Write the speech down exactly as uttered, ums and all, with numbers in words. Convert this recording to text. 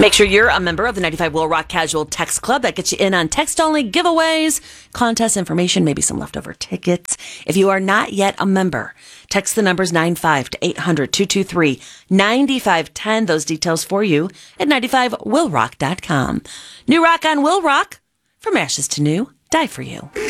Make sure you're a member of the ninety-five Will Rock Casual Text Club. That gets you in on text-only giveaways, contest information, maybe some leftover tickets. If you are not yet a member, text the numbers nine five to eight hundred, two two three, nine five one zero. Those details for you at ninety-five will rock dot com. New rock on Will Rock. From ashes to new, die for you.